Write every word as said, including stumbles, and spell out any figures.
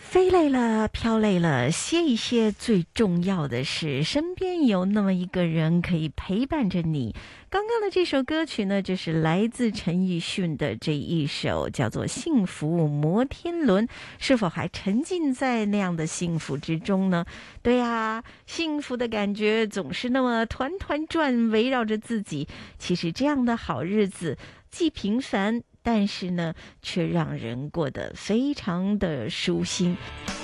飞累了，飘累了，歇一歇。最重要的是，身边有那么一个人可以陪伴着你。刚刚的这首歌曲呢，就是来自陈奕迅的这一首，叫做《幸福摩天轮》。是否还沉浸在那样的幸福之中呢？对啊，幸福的感觉总是那么团团转，围绕着自己。其实这样的好日子，既平凡，但是呢，却让人过得非常的舒心。